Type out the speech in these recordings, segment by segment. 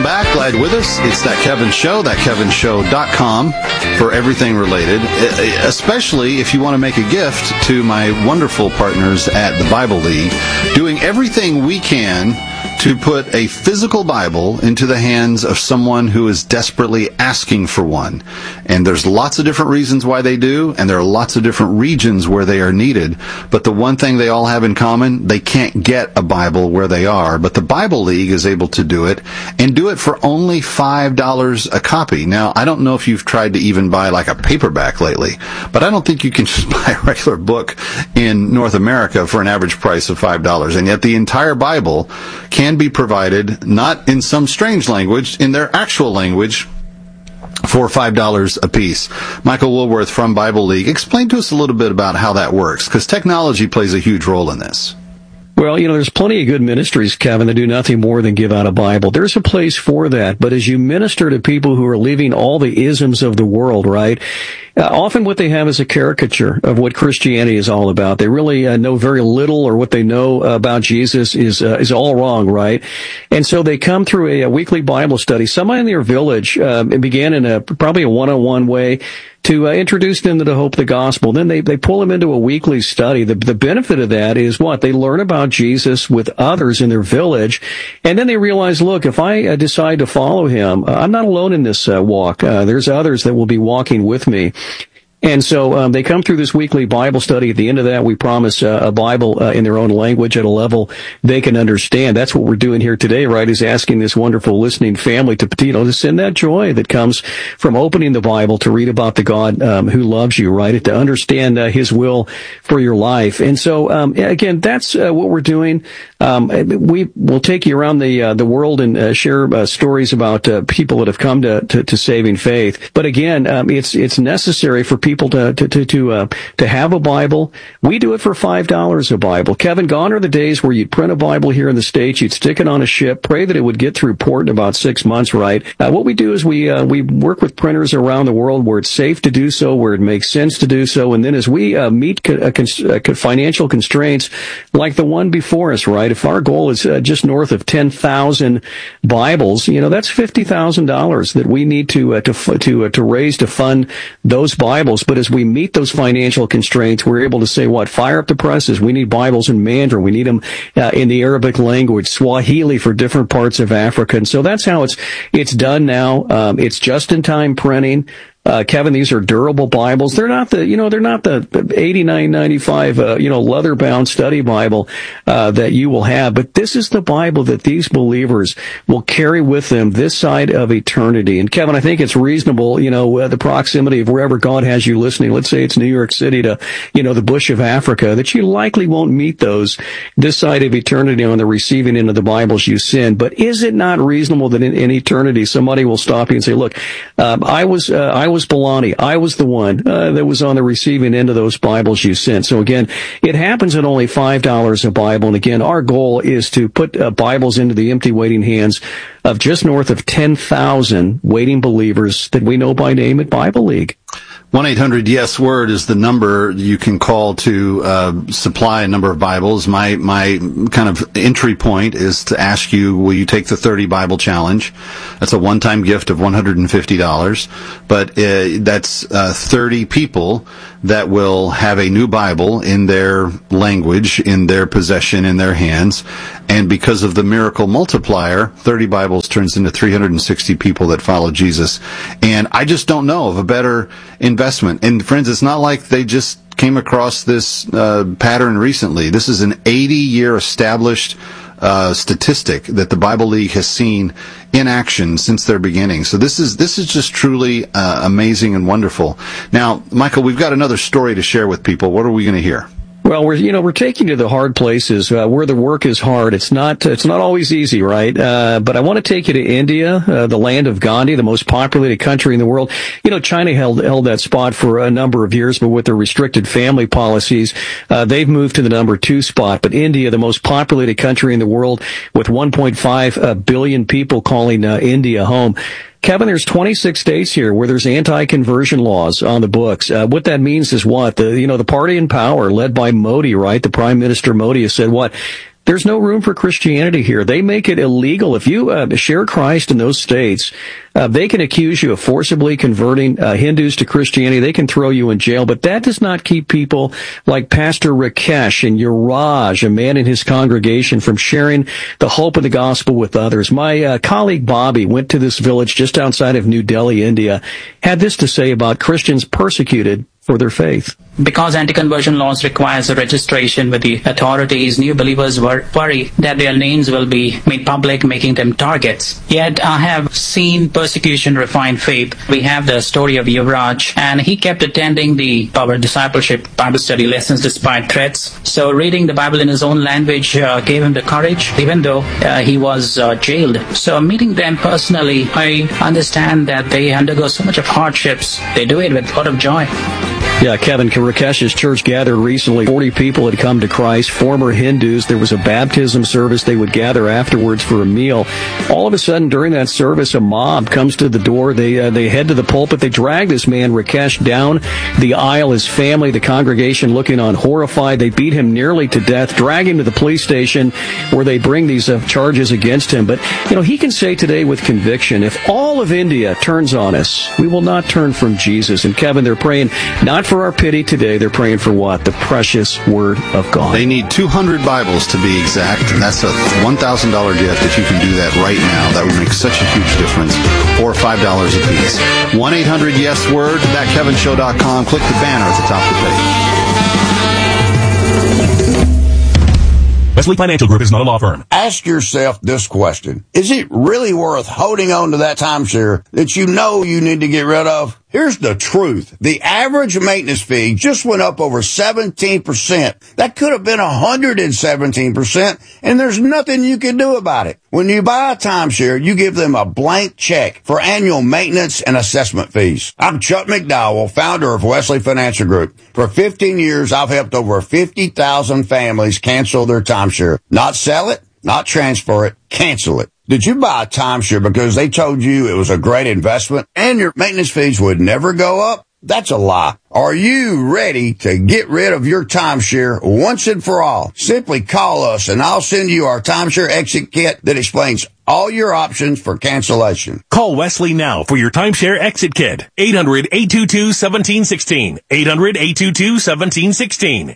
Welcome back. Glad you're with us. It's That Kevin Show, thatkevinshow.com for everything related, especially if you want to make a gift to my wonderful partners at the Bible League, doing everything we can to put a physical Bible into the hands of someone who is desperately asking for one. And there's lots of different reasons why they do, and there are lots of different regions where they are needed. But the one thing they all have in common, they can't get a Bible where they are. But the Bible League is able to do it, and do it for only $5 a copy. Now, I don't know if you've tried to even buy like a paperback lately, but I don't think you can just buy a regular book in North America for an average price of $5. And yet the entire Bible can be provided, not in some strange language, in their actual language, for $5 a piece. Michael Woolworth from Bible League, explain to us a little bit about how that works, because technology plays a huge role in this. Well, there's plenty of good ministries, Kevin, that do nothing more than give out a Bible. There's a place for that. But as you minister to people who are leaving all the isms of the world, right, often what they have is a caricature of what Christianity is all about. They really know very little, or what they know about Jesus is all wrong, right? And so they come through a weekly Bible study. Somebody in their village began in probably a one-on-one way to introduce them to the hope of the gospel. Then they pull them into a weekly study. The benefit of that is what? They learn about Jesus with others in their village, and then they realize, look, if I decide to follow him, I'm not alone in this walk. There's others that will be walking with me. And so they come through this weekly Bible study. At the end of that, we promise a Bible in their own language at a level they can understand. That's what we're doing here today, right, is asking this wonderful listening family to send that joy that comes from opening the Bible to read about the God who loves you, right, to understand his will for your life. And so, again, that's what we're doing. We will take you around the world and share stories about people that have come to saving faith. But again, it's necessary for people to have a Bible. We do it for $5 a Bible. Kevin, gone are the days where you'd print a Bible here in the States, you'd stick it on a ship, pray that it would get through port in about 6 months, right? What we do is we work with printers around the world where it's safe to do so, where it makes sense to do so, and then as we meet financial constraints like the one before us, right? If our goal is just north of 10,000 Bibles, that's $50,000 that we need to raise to fund those Bibles. But as we meet those financial constraints, we're able to say, fire up the presses. We need Bibles in Mandarin. We need them in the Arabic language, Swahili for different parts of Africa. And so that's how it's done now. It's just-in-time printing. Kevin, these are durable Bibles. They're not the $89.95, leather-bound study Bible, that you will have. But this is the Bible that these believers will carry with them this side of eternity. And Kevin, I think it's reasonable, the proximity of wherever God has you listening. Let's say it's New York City to, the bush of Africa, that you likely won't meet those this side of eternity on the receiving end of the Bibles you send. But is it not reasonable that in eternity somebody will stop you and say, look, I was Balani. I was the one that was on the receiving end of those Bibles you sent. So again, it happens at only $5 a Bible. And again, our goal is to put Bibles into the empty waiting hands of just north of 10,000 waiting believers that we know by name at Bible League. 1-800-YES-WORD is the number you can call to supply a number of Bibles. My kind of entry point is to ask you, will you take the 30 Bible Challenge? That's a one-time gift of $150, but that's 30 people that will have a new Bible in their language, in their possession, in their hands. And because of the miracle multiplier, 30 Bibles turns into 360 people that follow Jesus. And I just don't know of a better investment. And friends, it's not like they just came across this pattern recently. This is an 80-year established statistic that the Bible League has seen in action since their beginning. So this is just truly amazing and wonderful. Now, Michael, we've got another story to share with people. What are we going to hear? Well, we're taking you to the hard places where the work is hard. It's not always easy, right? But I want to take you to India, the land of Gandhi, the most populated country in the world. China held that spot for a number of years, but with their restricted family policies, they've moved to the number 2 spot. But India, the most populated country in the world, with 1.5 billion people calling India home. Kevin, there's 26 states here where there's anti-conversion laws on the books. What that means is what? The party in power led by Modi, right? The Prime Minister Modi has said what? There's no room for Christianity here. They make it illegal. If you share Christ in those states, they can accuse you of forcibly converting Hindus to Christianity. They can throw you in jail, but that does not keep people like Pastor Rakesh and Yuraj, a man in his congregation, from sharing the hope of the gospel with others. My colleague Bobby went to this village just outside of New Delhi, India, had this to say about Christians persecuted for their faith. Because anti-conversion laws requires a registration with the authorities, new believers worry that their names will be made public, making them targets. Yet I have seen persecution refine faith. We have the story of Yuvraj, and he kept attending the Power Discipleship Bible study lessons despite threats. So reading the Bible in his own language gave him the courage, even though he was jailed. So meeting them personally, I understand that they undergo so much of hardships. They do it with a lot of joy. Yeah, Kevin, Rakesh's church gathered recently. 40 people had come to Christ, former Hindus. There was a baptism service. They would gather afterwards for a meal. All of a sudden, during that service, a mob comes to the door. They head to the pulpit. They drag this man, Rakesh, down the aisle. His family, the congregation, looking on horrified. They beat him nearly to death, drag him to the police station where they bring these charges against him. But, he can say today with conviction, if all of India turns on us, we will not turn from Jesus. And Kevin, they're praying not for our pity today. They're praying for what? The precious Word of God. They need 200 Bibles to be exact. That's a $1,000 gift if you can do that right now. That would make such a huge difference. Or $5 a piece. 1-800-YES-WORD, thatkevinshow.com. Click the banner at the top of the page. Wesley Financial Group is not a law firm. Ask yourself this question. Is it really worth holding on to that timeshare that you know you need to get rid of? Here's the truth. The average maintenance fee just went up over 17%. That could have been 117%, and there's nothing you can do about it. When you buy a timeshare, you give them a blank check for annual maintenance and assessment fees. I'm Chuck McDowell, founder of Wesley Financial Group. For 15 years, I've helped over 50,000 families cancel their timeshare. Not sell it, not transfer it, cancel it. Did you buy a timeshare because they told you it was a great investment and your maintenance fees would never go up? That's a lie. Are you ready to get rid of your timeshare once and for all? Simply call us and I'll send you our timeshare exit kit that explains all your options for cancellation. Call Wesley now for your timeshare exit kit. 800-822-1716. 800-822-1716.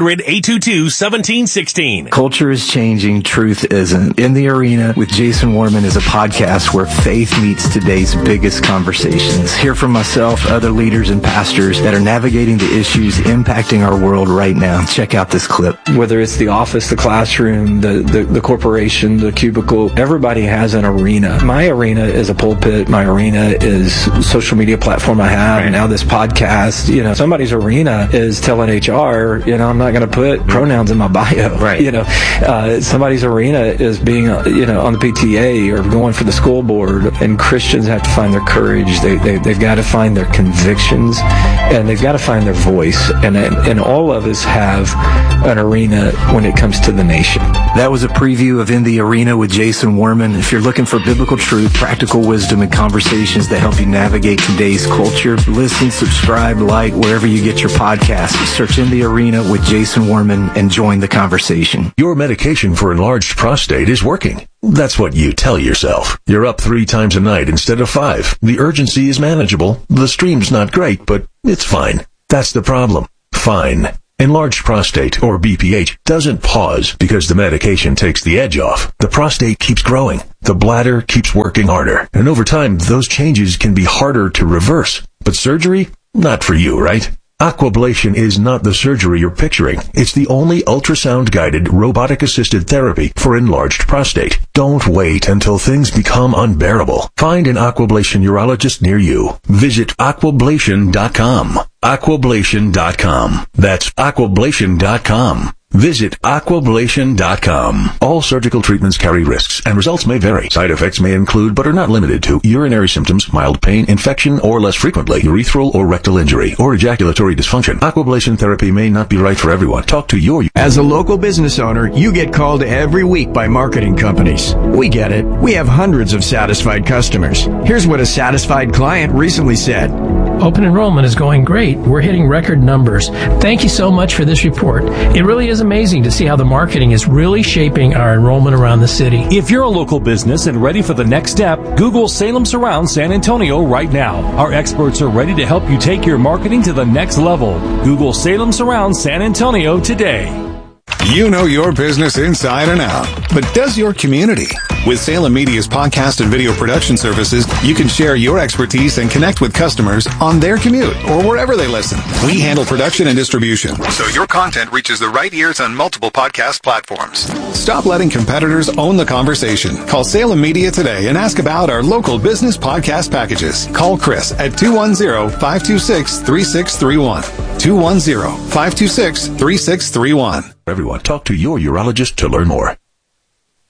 800-822-1716. Culture is changing, truth isn't. In the Arena with Jason Warman is a podcast where faith meets today's biggest conversations. Hear from myself, other leaders and pastors that are navigating the issues impacting our world right now. Check out this clip. Whether it's the office, the classroom, the corporation, the cubicle, everybody has an arena. My arena is a pulpit. My arena is a social media platform I have. Right. Now this podcast, somebody's arena is telling HR, I'm not going to put pronouns in my bio. Right. Somebody's arena is being, on the PTA or going for the school board, and Christians have to find their courage. They've got to find their convictions, and they've got to find their voice. And all of us have an arena when it comes to the nation. That was a preview of In the Arena with Jason Warman. If you're looking for biblical truth, practical wisdom, and conversations that help you navigate today's culture, listen, subscribe, like, wherever you get your podcasts. Search In the Arena with Jason Warman and join the conversation. Your medication for enlarged prostate is working. That's what you tell yourself. You're up 3 times a night instead of 5. The urgency is manageable. The stream's not great, but it's fine. That's the problem. Fine. Enlarged prostate, or BPH, doesn't pause because the medication takes the edge off. The prostate keeps growing. The bladder keeps working harder. And over time, those changes can be harder to reverse. But surgery? Not for you, right? Aquablation is not the surgery you're picturing. It's the only ultrasound-guided, robotic-assisted therapy for enlarged prostate. Don't wait until things become unbearable. Find an Aquablation urologist near you. Visit aquablation.com. Aquablation.com. That's aquablation.com. Visit aquablation.com. All surgical treatments carry risks, and results may vary. Side effects may include, but are not limited to, urinary symptoms, mild pain, infection, or less frequently, urethral or rectal injury, or ejaculatory dysfunction. Aquablation therapy may not be right for everyone. Talk to your... As a local business owner, you get called every week by marketing companies. We get it. We have hundreds of satisfied customers. Here's what a satisfied client recently said. Open enrollment is going great. We're hitting record numbers. Thank you so much for this report. It really is amazing to see how the marketing is really shaping our enrollment around the city. If you're a local business and ready for the next step, Google Salem Surround San Antonio right now. Our experts are ready to help you take your marketing to the next level. Google Salem Surround San Antonio today. You know your business inside and out, but does your community? With Salem Media's podcast and video production services, you can share your expertise and connect with customers on their commute or wherever they listen. We handle production and distribution, so your content reaches the right ears on multiple podcast platforms. Stop letting competitors own the conversation. Call Salem Media today and ask about our local business podcast packages. Call Chris at 210-526-3631. 210-526-3631. Everyone, talk to your urologist to learn more.